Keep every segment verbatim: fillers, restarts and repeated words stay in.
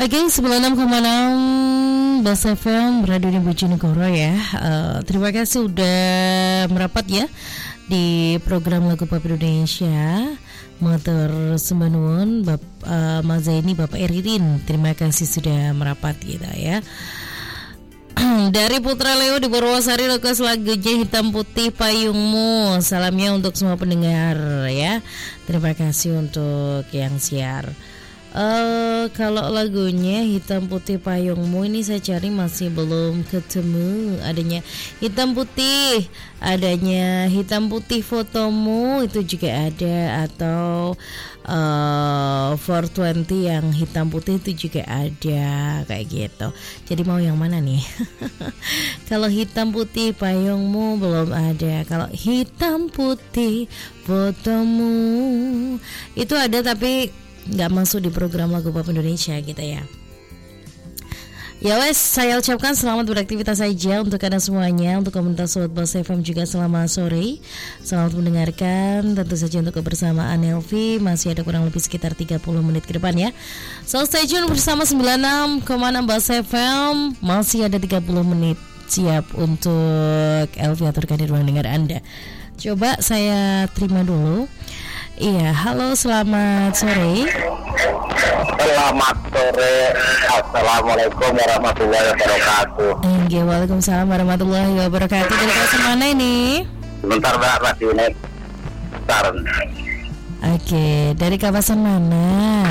Oke, sembilan puluh enam koma enam Bas F M Radio di Bojonegoro ya. uh, Terima kasih udah merapat ya di program Lagu Pop Indonesia. Matur sembanuwun Bap, uh, Mas Zaini, Bapak Eririn. Terima kasih sudah merapat kita ya. Dari Putra Leo di Purwosari, request lagunya Hitam Putih Payungmu. Salamnya untuk semua pendengar ya. Terima kasih untuk yang siar. Uh, kalau lagunya Hitam Putih Payungmu ini saya cari masih belum ketemu. Adanya Hitam Putih, adanya Hitam Putih Fotomu itu juga ada, atau uh, four twenty yang hitam putih itu juga ada, kayak gitu. Jadi mau yang mana nih? Kalau Hitam Putih Payungmu belum ada. Kalau Hitam Putih Fotomu itu ada, tapi nggak masuk di program Lagu Pop Indonesia gitu ya. Ya wes, saya ucapkan selamat beraktivitas saja untuk Anda semuanya. Untuk komunitas Sobat Bas F M juga selamat sore, selamat mendengarkan. Tentu saja untuk kebersamaan Elvi masih ada kurang lebih sekitar tiga puluh menit ke depan ya. So stay tune bersama sembilan puluh enam koma enam Bas F M. Masih ada tiga puluh menit siap untuk Elvi aturkan di ruang dengar Anda. Coba saya terima dulu. Iya, halo, selamat sore. Selamat sore. Assalamualaikum warahmatullahi wabarakatuh. Iya, waalaikumsalam warahmatullahi wabarakatuh. Dari kawasan mana ini? Sebentar Mbak, masih naik. Bentar. Oke, dari kawasan mana?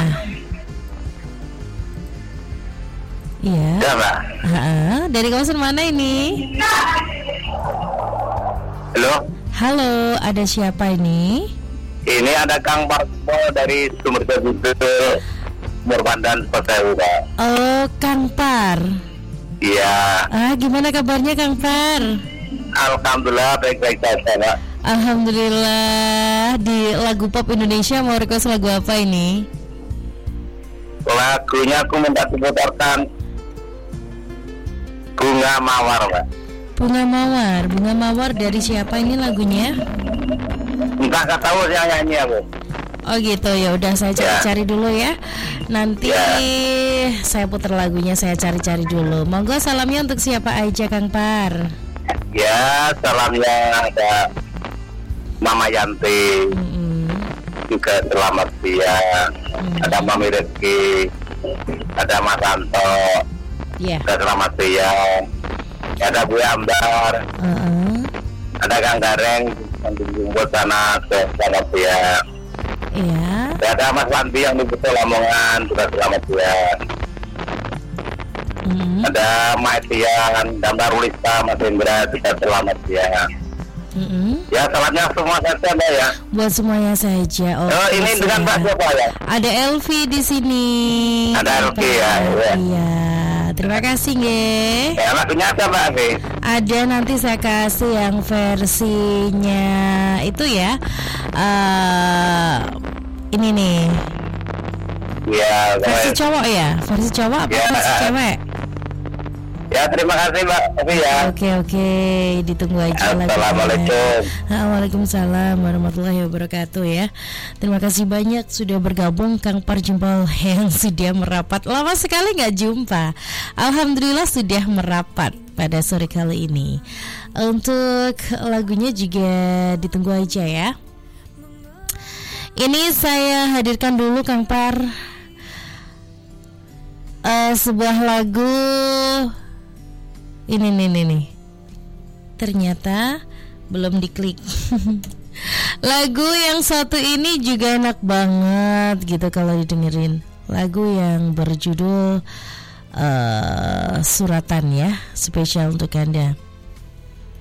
Iya. Ya Mbak. Ha-ha. Dari kawasan mana ini? Halo. Halo, ada siapa ini? Ini ada Kang Parto dari Sumber Jogja, Murpandan Sewu, Pak. Oh, Kang Par. Iya. Ah, gimana kabarnya Kang Par? Alhamdulillah baik-baik saja, Pak. Alhamdulillah. Di Lagu Pop Indonesia mau request lagu apa ini? Lagunya aku minta diputarkan Bunga Mawar, Pak. Bunga Mawar. Bunga Mawar dari siapa ini lagunya? Entah, gak tahu yang nyanyi aku. Oh gitu, ya udah saya cari-cari dulu ya. Nanti ya, saya putar lagunya, saya cari-cari dulu. Monggo salamnya untuk siapa aja Kang Par? Ya, salamnya ada Mama Yanti, mm-hmm. juga selamat siang. Mm-hmm. Ada Mami Rizky, ada Mas Anto, yeah. juga selamat siang. Ada Bu Ambar, uh-uh. ada Kang Gareng, nanti jemput sana, selamat siang. Iya. Ada Mas Wanti yang di Betul Lamongan, juga selamat siang. Mm-hmm. Ada Maitian, dan Darulista, Mas Indra, juga selamat siang. Mm-hmm. Ya, salamnya semua saja Mbak ya. Buat semuanya saja. Oh, oh ini saya. Dengan Mbak siapa ya? Ada Elvi di sini. Ada Elvi ya. Iya. Ya. Terima kasih nge. Ya, lagunya apa Mbak Elvi? Ada, nanti saya kasih yang versinya itu ya. Uh, ini nih. Ya. Versi saya... cowok ya? Versi cowok apa ya. Versi cewek? Ya, terima kasih Mbak Elvi ya. Oke oke, ditunggu aja. Assalamualaikum. Waalaikumsalam warahmatullahi wabarakatuh ya. Terima kasih banyak sudah bergabung Kang Par Jempol yang sudah merapat. Lama sekali nggak jumpa. Alhamdulillah sudah merapat pada sore kali ini. Untuk lagunya juga ditunggu aja ya. Ini saya hadirkan dulu Kang Par uh, sebuah lagu. Ini nih nih nih. Ternyata belum diklik. Lagu yang satu ini juga enak banget gitu kalau didengerin. Lagu yang berjudul uh, Suratan ya, spesial untuk Anda.